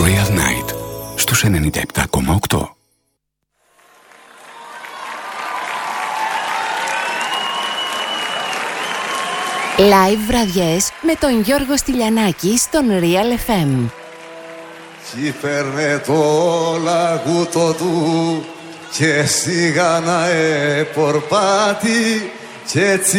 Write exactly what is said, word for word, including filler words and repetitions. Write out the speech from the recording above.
Royal Night στους ενενήντα επτά κόμμα οκτώ. Live βραδιές με τον Γιώργο Στυλιανάκη στον Real εφ εμ. Κι παίρνε το λαγούτο του και σιγά να επορπάτη κι έτσι